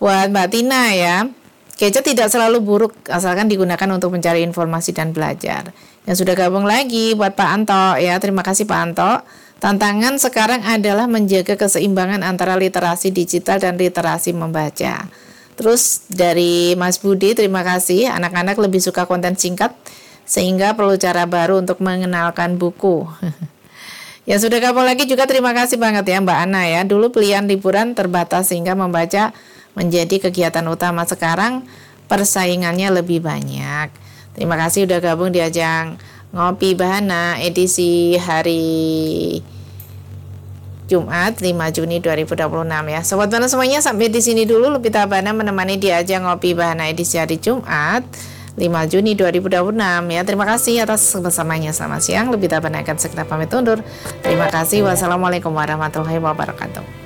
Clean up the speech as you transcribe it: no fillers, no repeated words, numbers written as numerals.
Buat Mbak Tina ya, gadget tidak selalu buruk asalkan digunakan untuk mencari informasi dan belajar. Yang sudah gabung lagi buat Pak Anto ya, terima kasih Pak Anto. Tantangan sekarang adalah menjaga keseimbangan antara literasi digital dan literasi membaca. Terus dari Mas Budi, terima kasih. Anak-anak lebih suka konten singkat sehingga perlu cara baru untuk mengenalkan buku. Yang sudah gabung lagi juga terima kasih banget ya Mbak Ana ya. Dulu pilihan liburan terbatas sehingga membaca menjadi kegiatan utama. Sekarang persaingannya lebih banyak. Terima kasih udah gabung di ajang Ngopi Bahana edisi hari Jumat 5 Juni 2026 ya. Sobat Bahana semuanya, sampai di sini dulu Lupita Bahana menemani di ajang Ngopi Bahana edisi hari Jumat 5 Juni 2026 ya. Terima kasih atas kebersamanya. Selamat siang. Lupita Bahana akan segera pamit undur. Terima kasih. Wassalamualaikum warahmatullahi wabarakatuh.